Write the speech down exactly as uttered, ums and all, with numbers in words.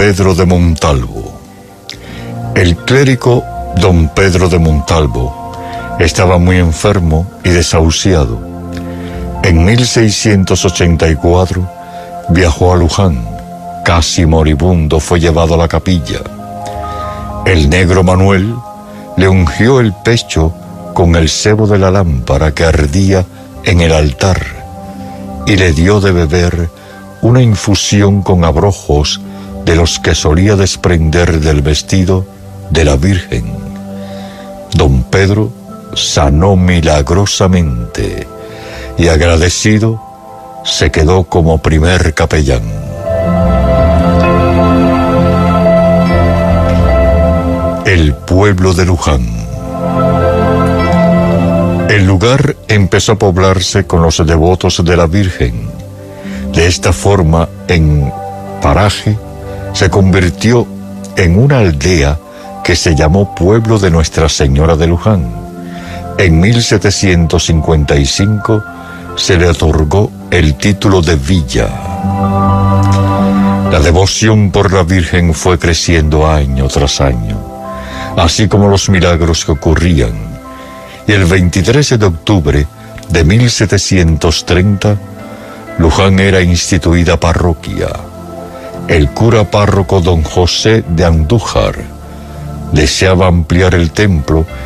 Pedro de Montalvo. El clérigo don Pedro de Montalvo estaba muy enfermo y desahuciado. En mil seiscientos ochenta y cuatro viajó a Luján. Casi moribundo fue llevado a la capilla. El negro Manuel le ungió el pecho con el cebo de la lámpara que ardía en el altar y le dio de beber una infusión con abrojos de los que solía desprender del vestido de la Virgen. Don Pedro sanó milagrosamente y agradecido se quedó como primer capellán. El pueblo de Luján. El lugar empezó a poblarse con los devotos de la Virgen. De esta forma, en paraje, se convirtió en una aldea que se llamó Pueblo de Nuestra Señora de Luján. En mil setecientos cincuenta y cinco se le otorgó el título de villa. La devoción por la Virgen fue creciendo año tras año, así como los milagros que ocurrían, y el veintitrés de octubre de mil setecientos treinta, Luján era instituida parroquia. El cura párroco don José de Andújar deseaba ampliar el templo